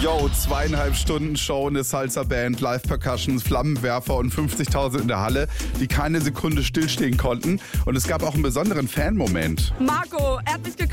Yo, 2,5 Stunden Show, eine Salsa-Band, Live-Percussions, Flammenwerfer und 50.000 in der Halle, die keine Sekunde stillstehen konnten. Und es gab auch einen besonderen Fan-Moment. Marco, er hat mich geküsst.